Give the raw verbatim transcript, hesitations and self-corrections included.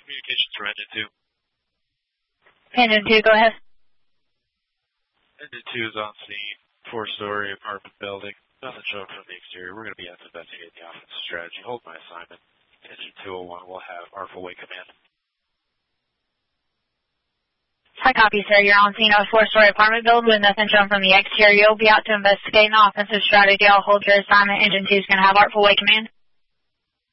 Communications for Engine two. Engine two, go ahead. Engine two is on scene. Four-story apartment building. Nothing showing from the exterior. We're going to be investigating the offensive strategy. Hold my assignment. Engine two oh one will have our full way command. I copy, sir. You're on scene of a four-story apartment building with nothing shown from the exterior. You'll be out to investigate an offensive strategy. I'll hold your assignment. Engine two is going to have our full way command.